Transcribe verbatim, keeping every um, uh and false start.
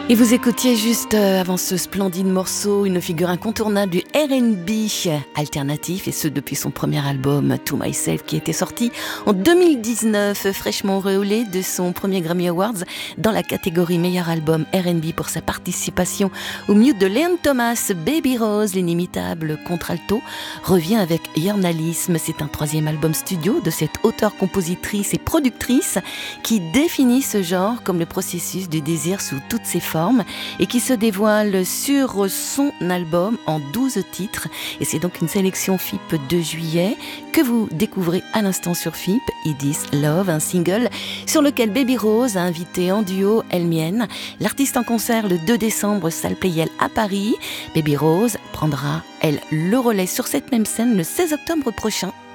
Et vous écoutiez juste euh, avant ce splendide morceau une figure incontournable du R and B alternatif, et ce depuis son premier album To Myself qui était sorti en deux mille dix-neuf, fraîchement auréolé de son premier Grammy Awards dans la catégorie meilleur album R and B pour sa participation au mute de Leon Thomas. Baby Rose, l'inimitable contralto, revient avec Journalisme. C'est un troisième album studio de cette auteure, compositrice et productrice qui définit ce genre comme le processus du désir sous toutes ses formes et qui se dévoile sur son album en douze titres. Et c'est donc une sélection F I P de juillet que vous découvrez à l'instant sur F I P. It Is Love, un single sur lequel Baby Rose a invité en duo Elle Mienne. L'artiste en concert le deux décembre, salle Playel à Paris. Baby Rose prendra, elle, le relais sur cette même scène le seize octobre prochain.